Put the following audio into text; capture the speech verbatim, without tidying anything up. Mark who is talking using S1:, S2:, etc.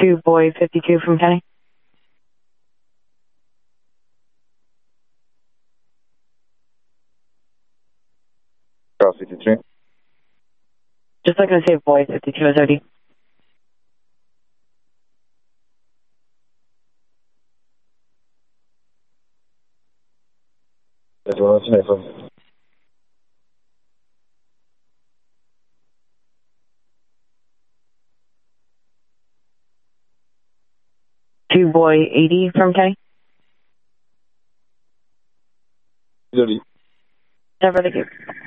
S1: Two boy fifty-two from Kenny.
S2: Girl fifty-three.
S1: Just looking to say boy fifty-two is O D.
S2: That's one what's your name?
S1: Two boy eighty from Kenny.
S2: Zodi.
S1: Never the